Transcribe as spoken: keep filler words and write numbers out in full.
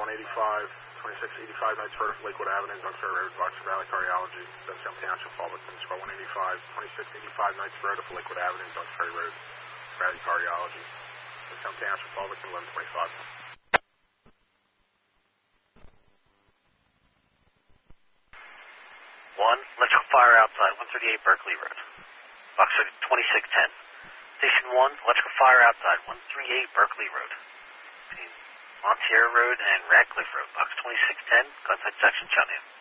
one eighty-five, twenty-six eighty-five Knightsboro for Lakewood Avenue, Duxbury Road, Boxer Valley Cardiology, Youngstown Township, Fullerton, squad one eighty-five, twenty-six eighty-five Knightsboro for Lakewood Avenue, Duxbury Road, Valley Cardiology, Youngstown Township, Fullerton, eleven twenty-five. One, electrical fire outside, one thirty-eight Berkeley Road. Boxer twenty-six ten. Station one, electrical fire outside, one thirty-eight Berkeley Road. Between Montier Road and Radcliffe Road, box twenty-six ten, gun site section, shut in.